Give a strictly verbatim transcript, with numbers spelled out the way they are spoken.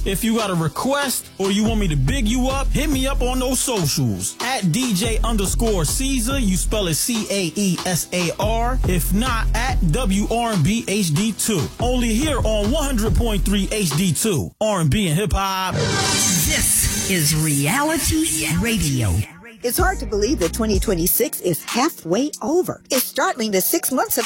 If you got a request or you want me to big you up, hit me up on those socials. At D J underscore Caesar, you spell it C A E S A R. If not, at W R and B H D two. Only here on one hundred point three H D two. R and B and hip hop. This is Reality Radio. It's hard to believe that twenty twenty-six is halfway over. It's startling that six months have